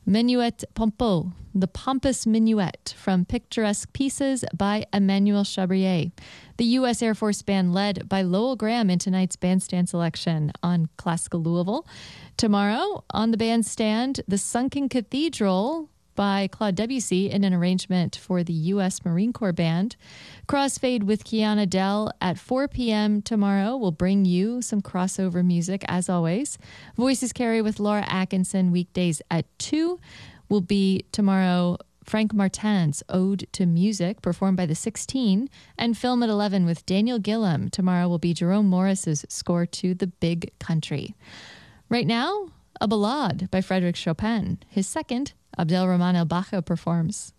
Minuet Pompeau, the Pompous Minuet from Picturesque Pieces by Emmanuel Chabrier. The U.S. Air Force Band led by Lowell Graham in tonight's bandstand selection on Classical Louisville. Tomorrow on the bandstand, The Sunken Cathedral by Claude Debussy in an arrangement for the U.S. Marine Corps Band. Crossfade with Kiana Dell at 4 p.m. tomorrow will bring you some crossover music, as always. Voices Carry with Laura Atkinson weekdays at 2 will be tomorrow Frank Martin's Ode to Music, performed by the 16, and Film at 11 with Daniel Gillum. Tomorrow will be Jerome Morris's score to The Big Country. Right now, a ballade by Frédéric Chopin. His second, Abdelrahman El Bacha performs.